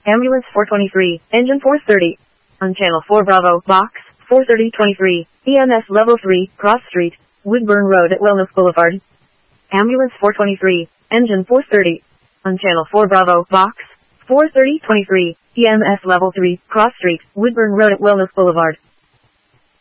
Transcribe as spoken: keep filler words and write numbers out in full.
Ambulance four twenty-three, engine four thirty. On channel four Bravo, box, four thirty twenty-three, E M S level three, Cross Street, Woodburn Road at Wellness Boulevard. Ambulance four twenty-three, engine four thirty. On channel four Bravo, box, four thirty twenty-three, E M S level three, Cross Street, Woodburn Road at Wellness Boulevard.